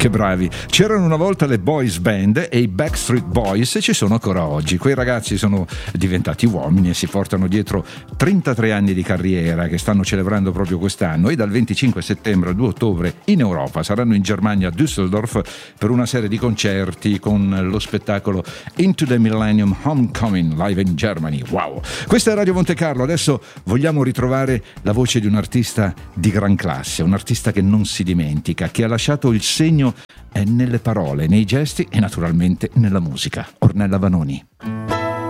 Che bravi. C'erano una volta le boys band e i Backstreet Boys e ci sono ancora oggi. Quei ragazzi sono diventati uomini e si portano dietro 33 anni di carriera che stanno celebrando proprio quest'anno, e dal 25 settembre al 2 ottobre in Europa saranno in Germania a Düsseldorf per una serie di concerti con lo spettacolo Into the Millennium Homecoming live in Germany. Wow! Questa è Radio Monte Carlo. Adesso vogliamo ritrovare la voce di un artista di gran classe, un artista che non si dimentica, che ha lasciato il segno nelle parole, nei gesti e naturalmente nella musica. Ornella Vanoni.